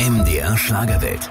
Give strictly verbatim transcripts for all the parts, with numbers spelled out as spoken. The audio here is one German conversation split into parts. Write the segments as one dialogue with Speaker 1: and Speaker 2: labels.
Speaker 1: M D R Schlagerwelt.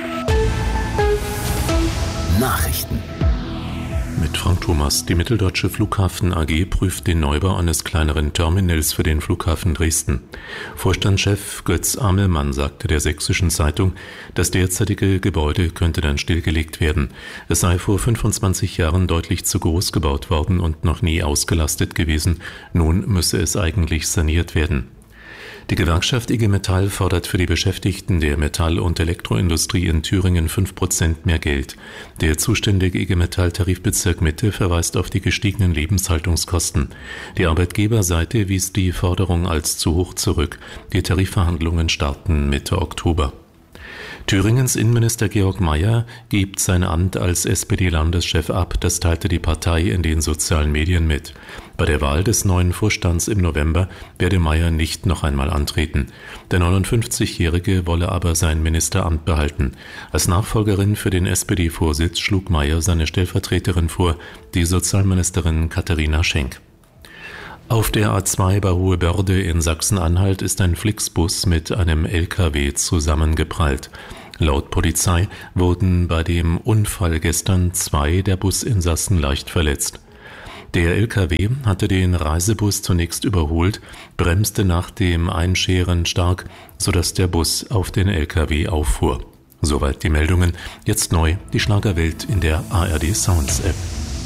Speaker 1: Nachrichten.
Speaker 2: Mit Frank Thomas. Die Mitteldeutsche Flughafen A G prüft den Neubau eines kleineren Terminals für den Flughafen Dresden. Vorstandschef Götz Amelmann sagte der Sächsischen Zeitung, das derzeitige Gebäude könnte dann stillgelegt werden. Es sei vor fünfundzwanzig Jahren deutlich zu groß gebaut worden und noch nie ausgelastet gewesen. Nun müsse es eigentlich saniert werden. Die Gewerkschaft I G Metall fordert für die Beschäftigten der Metall- und Elektroindustrie in Thüringen fünf Prozent mehr Geld. Der zuständige I G Metall-Tarifbezirk Mitte verweist auf die gestiegenen Lebenshaltungskosten. Die Arbeitgeberseite wies die Forderung als zu hoch zurück. Die Tarifverhandlungen starten Mitte Oktober. Thüringens Innenminister Georg Mayer gibt sein Amt als S P D-Landeschef ab, das teilte die Partei in den sozialen Medien mit. Bei der Wahl des neuen Vorstands im November werde Mayer nicht noch einmal antreten. Der neunundfünfzigjährige wolle aber sein Ministeramt behalten. Als Nachfolgerin für den S P D-Vorsitz schlug Mayer seine Stellvertreterin vor, die Sozialministerin Katharina Schenk. Auf der A zwei bei Hohe-Börde in Sachsen-Anhalt ist ein Flixbus mit einem L K W zusammengeprallt. Laut Polizei wurden bei dem Unfall gestern zwei der Businsassen leicht verletzt. Der L K W hatte den Reisebus zunächst überholt, bremste nach dem Einscheren stark, sodass der Bus auf den L K W auffuhr. Soweit die Meldungen. Jetzt neu die Schlagerwelt in der A R D Sounds App.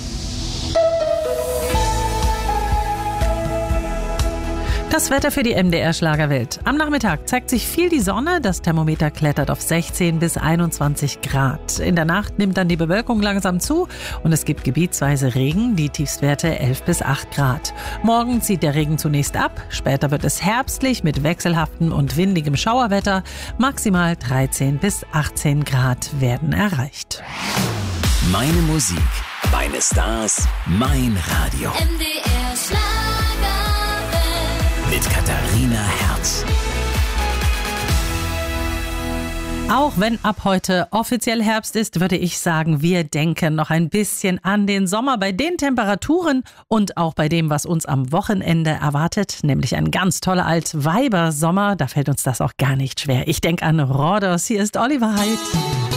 Speaker 3: Das Wetter für die M D R Schlagerwelt. Am Nachmittag zeigt sich viel die Sonne, das Thermometer klettert auf sechzehn bis einundzwanzig Grad. In der Nacht nimmt dann die Bewölkung langsam zu und es gibt gebietsweise Regen, die Tiefstwerte elf bis acht Grad. Morgen zieht der Regen zunächst ab, später wird es herbstlich mit wechselhaftem und windigem Schauerwetter. Maximal dreizehn bis achtzehn Grad werden erreicht.
Speaker 1: Meine Musik, meine Stars, mein Radio.
Speaker 4: M D R Schlager.
Speaker 1: Mit Katharina Herz.
Speaker 3: Auch wenn ab heute offiziell Herbst ist, würde ich sagen, wir denken noch ein bisschen an den Sommer bei den Temperaturen und auch bei dem, was uns am Wochenende erwartet, nämlich ein ganz toller Alt-Weiber-Sommer. Da fällt uns das auch gar nicht schwer. Ich denke an Rhodos. Hier ist Oliver Heidt.